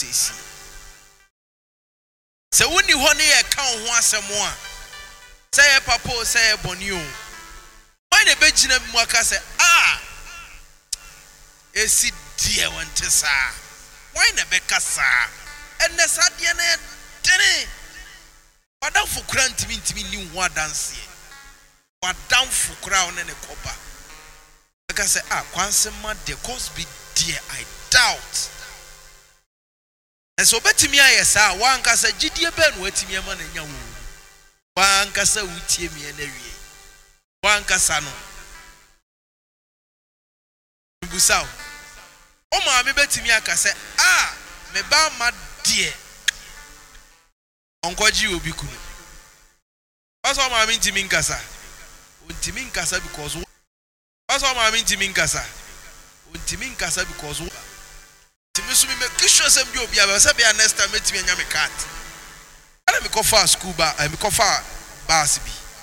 sesi se woni ho ne ye ka ho asemo a se ye papa se ye boni o why na be gina mu aka se esi die wonte sa why na be kasa enne sadie na dene wadam fukura ntimi ni ho adanse wadam fukura on ne koba aka se kwanse ma de cause be dear I doubt and so betimi ayesa wan kasa gidie be no atimi ama na nya wo wan kasa wutie mi na wie wan kasa no busaw o ma me betimi aka se me ba ma de onkoji obi kunu also ma me ntimi nkasa ontimi nkasa because also ma me ntimi nkasa ontimi nkasa because ntimi so me make sure say bi obi aba say be next time metimi anya me card ana me kofa school ba me kofa bus bi